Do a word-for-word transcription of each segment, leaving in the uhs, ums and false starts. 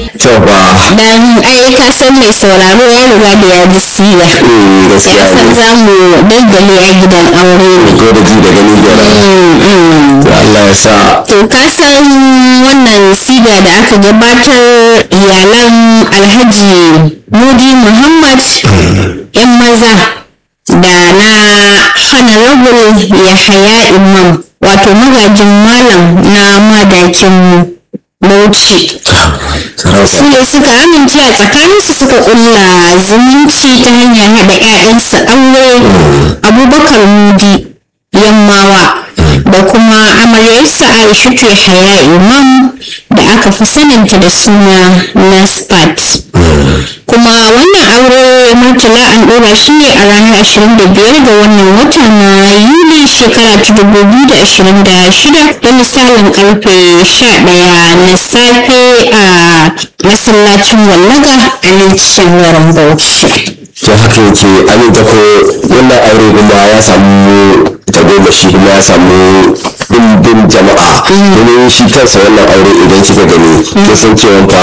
to ba dan ai ka san mai sauraro ya riga da ya ji siya eh gaskiya ya san ne za mu daddale a gidan aure ne ko da ji da gani da to Allah ya sa to ka san wannan siga da aka gabatar iyalan alhaji mudi muhammad yan maza da na honorable yahaya imam wato magajin malam na madakin bauchi su ne suka amince a tsakaninsu suka kulla zumunci ta hanyar haɗa 'ya'yansu aure abubakar mudi yammawa da kuma amaryarsa aishatu yahaya imam da aka fi saninta da suna naspat kuma wannan aure murtala an ɗora shi ne a ranar ashirin da biyar ga wannan wata na yuli shekara ta dubu biyu da ashirin da shida da misalin karfe sha ɗaya na safe a masallacin wallaga a nan cikin garin bauchi. to haka yake aminta ko wannan aure kuma ya samu ta goma shi kuma ya samu dimbin jama'a domin shi kansa wannan aure idan kika gani kin san cewa fa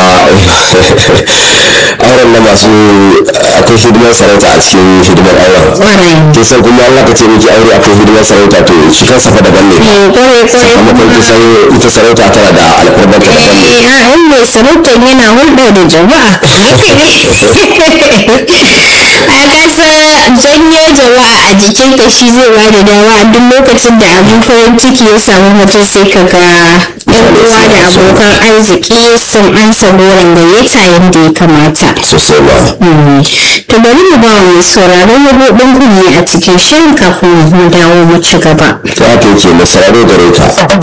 auren na masu akwai hidimar sarauta a cikin hidimar auren kin san kuma Allah ka ce miki aure akwai hidimar sarauta to shi kansa fa daban ne sakamakon kin san ita sarauta tana da alfarmar ta daban ne a mai sarauta yana hulɗa da jama'a a kasa janyo jama'a a jikinka shi zai ba da dama a duk lokacin da abin farin ciki ya samu mutum sai ka ga yan uwa da abokan arziki sun ansa goron gayyata yadda ya kamata sosai ba to bari mu ba mu sauraron mabudin kunne a cikin shirin kafin mu dawo mu ci gaba ta haka yake na sauraro gare ka